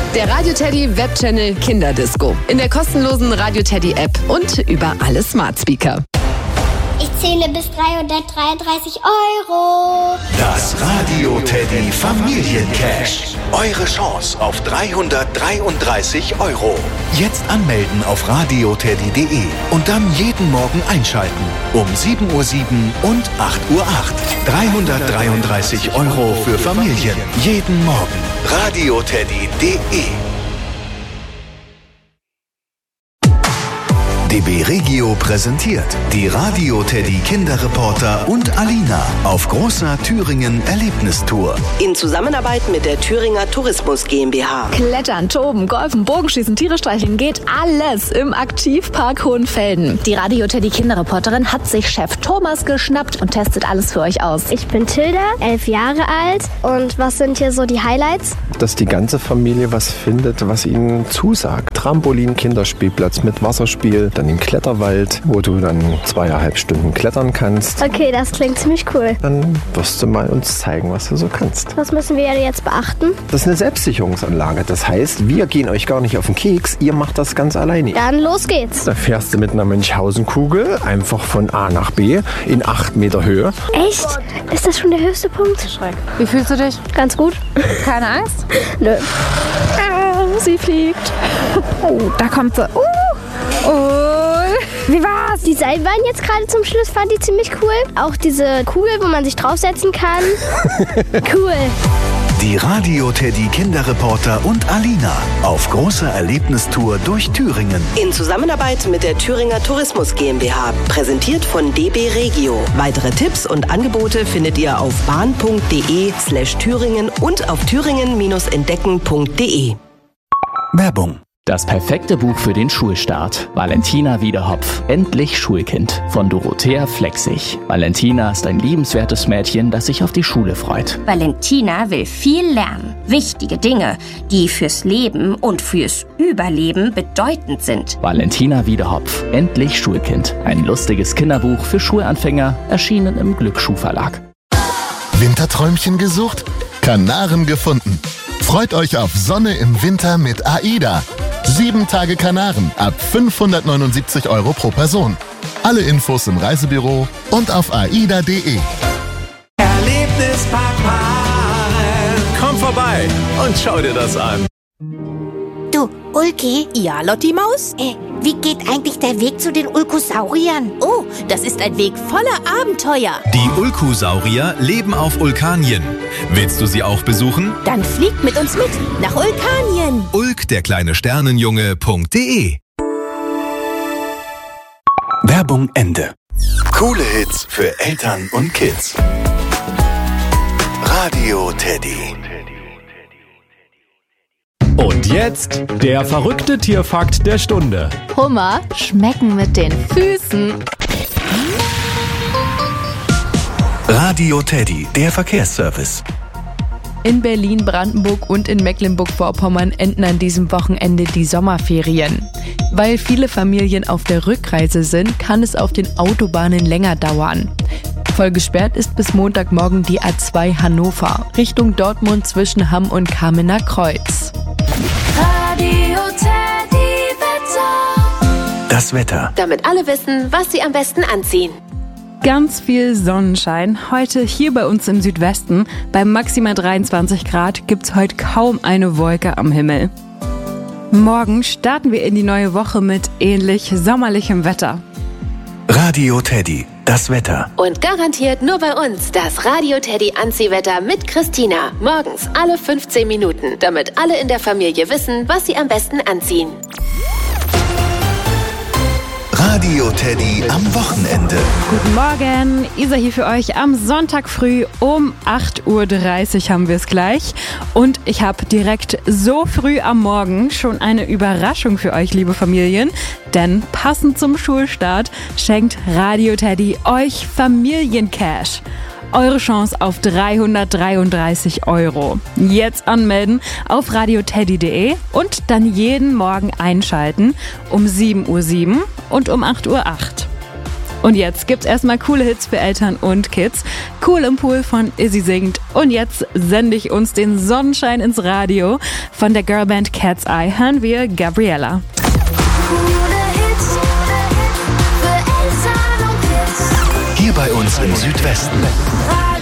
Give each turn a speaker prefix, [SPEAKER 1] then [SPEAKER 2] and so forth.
[SPEAKER 1] Der Radio Teddy Webchannel Kinderdisco. In der kostenlosen Radio Teddy App und über alle Smart Speaker.
[SPEAKER 2] Ich zähle bis 333 €.
[SPEAKER 3] Das Radio Teddy Familiencash. Eure Chance auf 333 €. Jetzt anmelden auf radioteddy.de und dann jeden Morgen einschalten. Um 7:07 Uhr und 8:08 Uhr. 333 € für Familien. Jeden Morgen. radioteddy.de. DB Regio präsentiert die Radio Teddy Kinderreporter und Alina auf großer Thüringen Erlebnistour.
[SPEAKER 4] In Zusammenarbeit mit der Thüringer Tourismus GmbH.
[SPEAKER 5] Klettern, toben, golfen, Bogenschießen, Tiere streicheln, geht alles im Aktivpark Hohenfelden. Die Radio Teddy Kinderreporterin hat sich Chef Thomas geschnappt und testet alles für euch aus.
[SPEAKER 2] Ich bin Tilda, 11 Jahre alt. Und was sind hier so die Highlights?
[SPEAKER 6] Dass die ganze Familie was findet, was ihnen zusagt. Trampolin, Kinderspielplatz mit Wasserspiel, dann den Kletterwald, wo du dann 2,5 Stunden klettern kannst.
[SPEAKER 2] Okay, das klingt ziemlich cool.
[SPEAKER 6] Dann wirst du mal uns zeigen, was du so kannst.
[SPEAKER 2] Was müssen wir jetzt beachten?
[SPEAKER 6] Das ist eine Selbstsicherungsanlage. Das heißt, wir gehen euch gar nicht auf den Keks, ihr macht das ganz alleine.
[SPEAKER 2] Dann los geht's.
[SPEAKER 6] Da fährst du mit einer Münchhausen-Kugel einfach von A nach B in 8 Meter Höhe.
[SPEAKER 2] Echt? Ist das schon der höchste Punkt?
[SPEAKER 7] Schreck. Wie fühlst du dich?
[SPEAKER 2] Ganz gut.
[SPEAKER 7] Keine Angst?
[SPEAKER 2] Nö.
[SPEAKER 7] Sie fliegt. Oh, da kommt sie. Wie war's?
[SPEAKER 2] Die Seilbahn jetzt gerade zum Schluss fand ich ziemlich cool. Auch diese Kugel, wo man sich draufsetzen kann. Cool.
[SPEAKER 3] Die Radio Teddy Kinderreporter und Alina auf großer Erlebnistour durch Thüringen.
[SPEAKER 4] In Zusammenarbeit mit der Thüringer Tourismus GmbH. Präsentiert von DB Regio. Weitere Tipps und Angebote findet ihr auf bahn.de/Thüringen und auf thüringen-entdecken.de.
[SPEAKER 3] Werbung.
[SPEAKER 8] Das perfekte Buch für den Schulstart. Valentina Wiederhopf. Endlich Schulkind. Von Dorothea Flexig. Valentina ist ein liebenswertes Mädchen, das sich auf die Schule freut.
[SPEAKER 9] Valentina will viel lernen. Wichtige Dinge, die fürs Leben und fürs Überleben bedeutend sind.
[SPEAKER 8] Valentina Wiederhopf. Endlich Schulkind. Ein lustiges Kinderbuch für Schulanfänger. Erschienen im Glücksschuhverlag.
[SPEAKER 10] Winterträumchen gesucht? Kanaren gefunden. Freut euch auf Sonne im Winter mit AIDA. 7 Tage Kanaren ab 579 € pro Person. Alle Infos im Reisebüro und auf aida.de.
[SPEAKER 11] Erlebnispark Bahn. Komm vorbei und schau dir das an.
[SPEAKER 12] Du, Ulki?
[SPEAKER 9] Ja, Lotti Maus?
[SPEAKER 12] Wie geht eigentlich der Weg zu den Ulkosauriern?
[SPEAKER 9] Oh, das ist ein Weg voller Abenteuer.
[SPEAKER 11] Die Ulkosaurier leben auf Ulkanien. Willst du sie auch besuchen?
[SPEAKER 9] Dann fliegt mit uns mit nach Ulkanien.
[SPEAKER 11] ulk-der-kleine-Sternenjunge.de.
[SPEAKER 3] Werbung Ende. Coole Hits für Eltern und Kids. Radio Teddy.
[SPEAKER 13] Und jetzt der verrückte Tierfakt der Stunde.
[SPEAKER 5] Hummer schmecken mit den Füßen.
[SPEAKER 3] Radio Teddy, der Verkehrsservice.
[SPEAKER 14] In Berlin, Brandenburg und in Mecklenburg-Vorpommern enden an diesem Wochenende die Sommerferien. Weil viele Familien auf der Rückreise sind, kann es auf den Autobahnen länger dauern. Voll gesperrt ist bis Montagmorgen die A2 Hannover, Richtung Dortmund zwischen Hamm und Kamener Kreuz.
[SPEAKER 15] Radio Teddy Wetter.
[SPEAKER 3] Das Wetter.
[SPEAKER 9] Damit alle wissen, was sie am besten anziehen.
[SPEAKER 7] Ganz viel Sonnenschein. Heute hier bei uns im Südwesten. Bei maximal 23 Grad gibt's heute kaum eine Wolke am Himmel. Morgen starten wir in die neue Woche mit ähnlich sommerlichem Wetter.
[SPEAKER 3] Radio Teddy, das Wetter.
[SPEAKER 9] Und garantiert nur bei uns das Radio Teddy Anziehwetter mit Christina. Morgens alle 15 Minuten, damit alle in der Familie wissen, was sie am besten anziehen.
[SPEAKER 3] Radio Teddy am Wochenende.
[SPEAKER 7] Guten Morgen, Isa hier für euch am Sonntag früh um 8:30 Uhr haben wir es gleich. Und ich habe direkt so früh am Morgen schon eine Überraschung für euch, liebe Familien. Denn passend zum Schulstart schenkt Radio Teddy euch Familiencash. Eure Chance auf 333 €. Jetzt anmelden auf radioteddy.de und dann jeden Morgen einschalten um 7:07 Uhr und um 8:08 Uhr. Und jetzt gibt's erstmal coole Hits für Eltern und Kids. Cool im Pool von Izzy singt. Und jetzt sende ich uns den Sonnenschein ins Radio. Von der Girlband Cat's Eye hören wir Gabriella.
[SPEAKER 3] Hier bei uns im Südwesten.